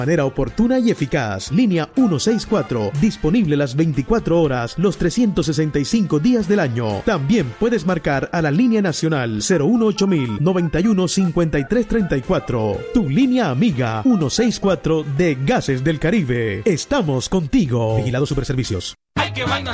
manera oportuna y eficaz. Línea 164, disponible las 24 horas, los 365 días del año. También puedes marcar a la línea nacional 018000 91 53 34. Tu línea amiga 164 de Gases del Caribe. Estamos contigo. Vigilado Superservicios.